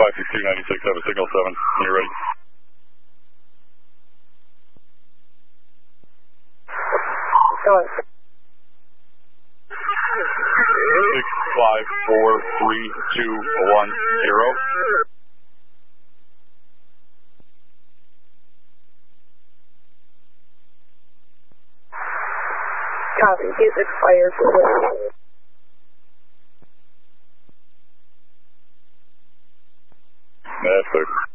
56296, have a signal 7, when you're ready. Go on. 6543210. Copy. Get expired. That's it.